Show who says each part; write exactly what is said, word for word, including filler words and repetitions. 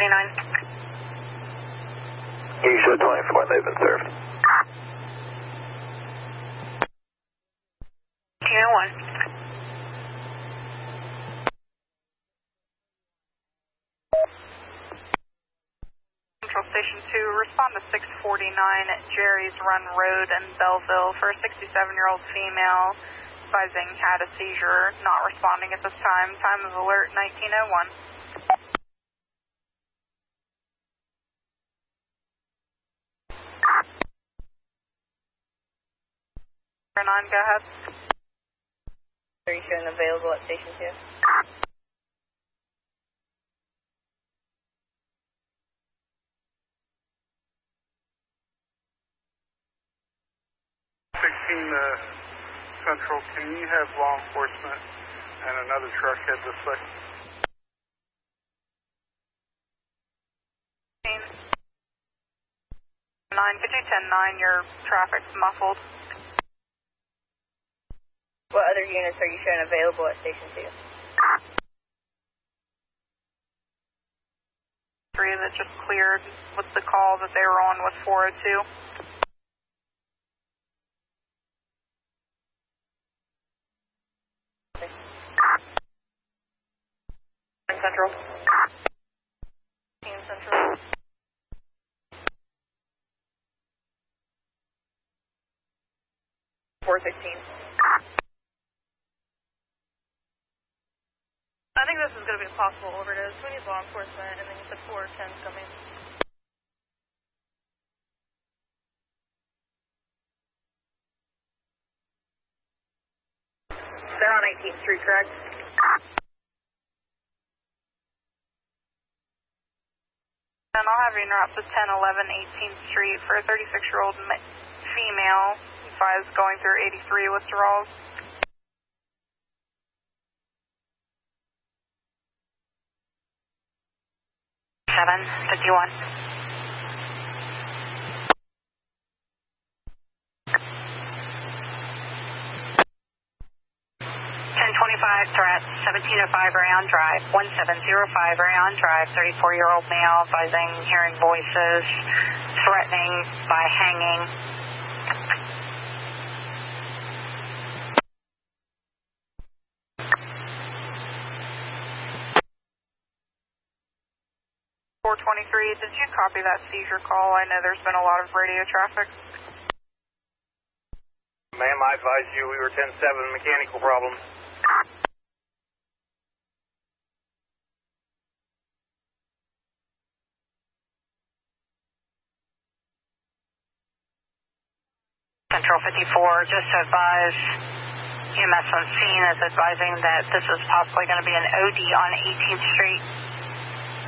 Speaker 1: twenty-nine.
Speaker 2: You show twenty-four, they've been served.
Speaker 1: T O one. Central Station two, respond to six forty-nine Jerry's Run Road in Belleville for a sixty-seven-year-old female, advising had a seizure, not responding at this time. Time of alert nineteen oh one. nine, go ahead.
Speaker 3: Are you showing available at Station two?
Speaker 4: sixteen uh, Central, can you have law enforcement and another truck head this way?
Speaker 1: nine, could you ten nine, your traffic's muffled.
Speaker 3: What other units are you showing available at Station two?
Speaker 1: Three that just cleared with the call that they were on with four oh two.
Speaker 3: Central. Central. four sixteen.
Speaker 5: I think this is going to be a possible overdose. We need law enforcement, and then you said four ten coming.
Speaker 3: They're on eighteenth Street, correct?
Speaker 1: And I'll have you interrupt to ten eleven eighteenth Street for a thirty-six-year-old female, advised going through eighty-three withdrawals. seven fifty-one. ten twenty-five threat, seventeen oh five Rayon Drive, one seven oh five Rayon Drive, thirty-four-year-old male, advising hearing voices, threatening by hanging. four twenty-three, did you copy that seizure call? I know there's been a lot of radio traffic.
Speaker 2: Ma'am, I advised you we were ten seven, mechanical problems.
Speaker 1: Central fifty-four, just to advise, E M S on scene is advising that this is possibly going to be an O D on eighteenth Street.